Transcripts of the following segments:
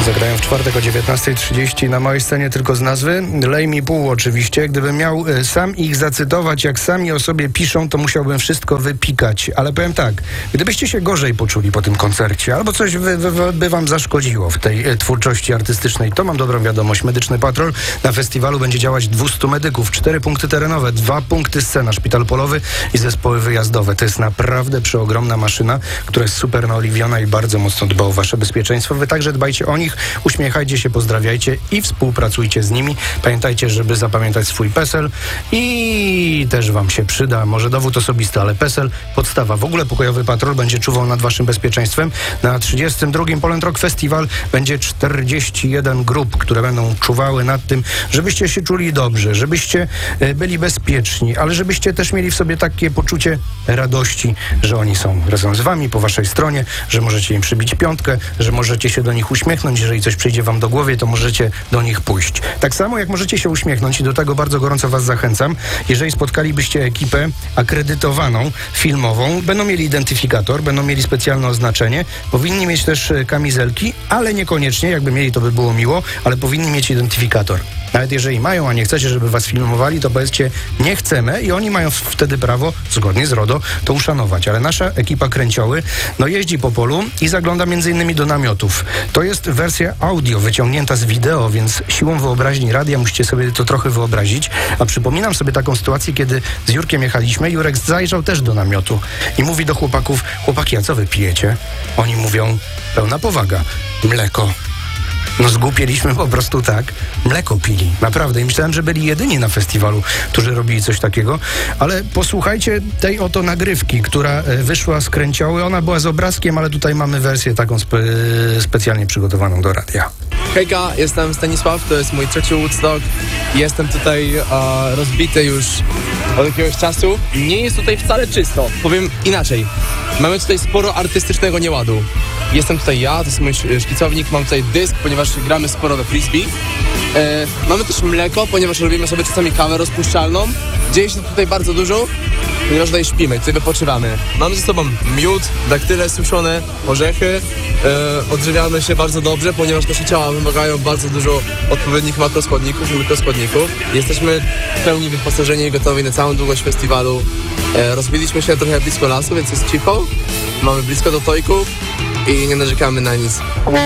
Zagrają w czwartek o 19:30 na małej scenie tylko z nazwy. Lej mi pół oczywiście. Gdybym miał sam ich zacytować, jak sami o sobie piszą, to musiałbym wszystko wypikać. Ale powiem tak, gdybyście się gorzej poczuli po tym koncercie, albo coś by wam zaszkodziło w tej twórczości artystycznej, to mam dobrą wiadomość. Medyczny Patrol na festiwalu będzie działać 200 medyków, 4 punkty terenowe, 2 punkty scena, szpital polowy i zespoły wyjazdowe. To jest naprawdę przeogromna maszyna, która jest super naoliwiona i bardzo mocno dba o wasze bezpieczeństwo. Wy także dbajcie o nich, uśmiechajcie się, pozdrawiajcie i współpracujcie z nimi. Pamiętajcie, żeby zapamiętać swój PESEL i też wam się przyda, może dowód osobisty, ale PESEL podstawa. W ogóle Pokojowy Patrol będzie czuwał nad waszym bezpieczeństwem. Na 32. Poland Rock Festival będzie 41 grup, które będą czuwały nad tym, żebyście się czuli dobrze, żebyście byli bezpieczni, ale żebyście też mieli w sobie takie poczucie radości, że oni są razem z wami, po waszej stronie, że możecie im przybić piątkę, że możecie się do nich uśmiechnąć, jeżeli coś przyjdzie wam do głowy, to możecie do nich pójść. Tak samo jak możecie się uśmiechnąć i do tego bardzo gorąco was zachęcam, jeżeli spotkalibyście ekipę akredytowaną, filmową, będą mieli identyfikator, będą mieli specjalne oznaczenie, powinni mieć też kamizelki, ale niekoniecznie, jakby mieli, to by było miło, ale powinni mieć identyfikator. Nawet jeżeli mają, a nie chcecie, żeby was filmowali, to powiedzcie, nie chcemy i oni mają wtedy prawo, zgodnie z RODO, to uszanować. Ale nasza ekipa Kręcioły, jeździ po polu i zagląda m.in. do namiotów. To jest wersja audio wyciągnięta z wideo, więc siłą wyobraźni radia musicie sobie to trochę wyobrazić. A przypominam sobie taką sytuację, kiedy z Jurkiem jechaliśmy, Jurek zajrzał też do namiotu i mówi do chłopaków, chłopaki, a co wy pijecie? Oni mówią, pełna powaga, mleko. Zgłupieliśmy po prostu tak. Mleko pili, naprawdę. I myślałem, że byli jedyni na festiwalu, którzy robili coś takiego. Ale posłuchajcie tej oto nagrywki, która wyszła z Kręcioły. Ona była z obrazkiem, ale tutaj mamy wersję taką specjalnie przygotowaną do radia. Hejka, jestem Stanisław, to jest mój trzeci Woodstock. Jestem tutaj rozbity już od jakiegoś czasu. Nie jest tutaj wcale czysto. Powiem inaczej. Mamy tutaj sporo artystycznego nieładu. Jestem tutaj ja, to jest mój szkicownik, mam tutaj dysk, ponieważ gramy sporo we frisbee. Mamy też mleko, ponieważ robimy sobie czasami kawę rozpuszczalną. Dzieje się tutaj bardzo dużo, ponieważ tutaj śpimy, tutaj wypoczywamy. Mamy ze sobą miód, daktyle suszone, orzechy. Odżywiamy się bardzo dobrze, ponieważ nasze ciała wymagają bardzo dużo odpowiednich makroskładników i mikroskładników. Jesteśmy w pełni wyposażeni i gotowi na całą długość festiwalu. Rozbiliśmy się trochę blisko lasu, więc jest cicho. Mamy blisko do tojków i nie narzekamy na nic.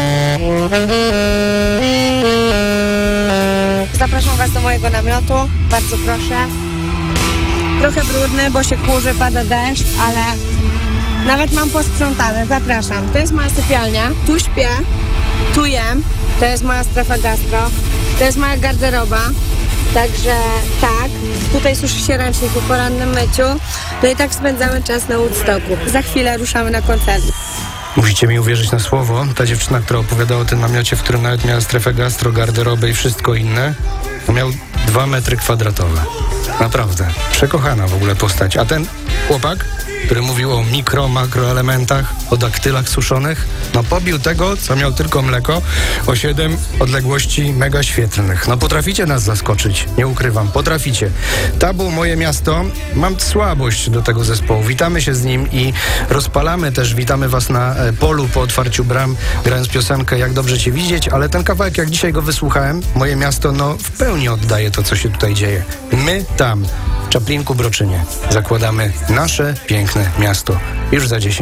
Zapraszam was do mojego namiotu, bardzo proszę. Trochę brudny, bo się kurzy, pada deszcz, ale nawet mam posprzątane, zapraszam. To jest moja sypialnia, tu śpię, tu jem, to jest moja strefa gastro, to jest moja garderoba. Także tak, tutaj suszy się ręcznik po porannym myciu, no i tak spędzamy czas na Woodstocku. Za chwilę ruszamy na koncert. Musicie mi uwierzyć na słowo. Ta dziewczyna, która opowiadała o tym namiocie, w którym nawet miała strefę gastro, garderobę i wszystko inne, to miał 2 metry kwadratowe. Naprawdę. Przekochana w ogóle postać. A ten chłopak, który mówił o makroelementach, o daktylach suszonych, pobił tego, co miał tylko mleko, o 7 odległości mega świetlnych. Potraficie nas zaskoczyć, nie ukrywam, potraficie. Tabu, moje miasto, mam słabość do tego zespołu. Witamy się z nim i rozpalamy też, witamy was na polu po otwarciu bram, grając piosenkę Jak dobrze cię widzieć, ale ten kawałek, jak dzisiaj go wysłuchałem, moje miasto, w pełni oddaje to, co się tutaj dzieje. My tam, w Czaplinku, Broczynie, zakładamy nasze piękne miasto. Już za 10